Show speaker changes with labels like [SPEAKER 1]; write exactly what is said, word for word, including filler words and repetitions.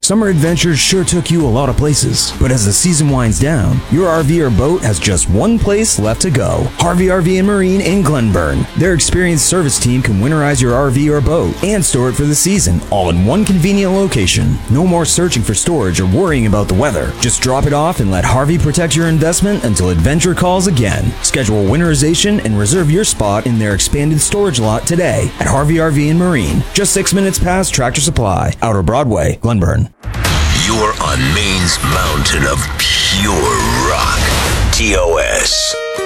[SPEAKER 1] Summer adventures sure took you a lot of places, but as the season winds down, your R V or boat has just one place left to go. Harvey R V and Marine in Glenburn. Their experienced service team can winterize your R V or boat and store it for the season, all in one convenient location. No more searching for storage or worrying about the weather. Just drop it off and let Harvey protect your investment until adventure calls again. Schedule winterization and reserve your spot in their expanded storage lot today at Harvey R V and Marine, just six minutes past Tractor Supply, Outer Broadway, Glenburn.
[SPEAKER 2] You're on Maine's mountain of pure rock. T O S.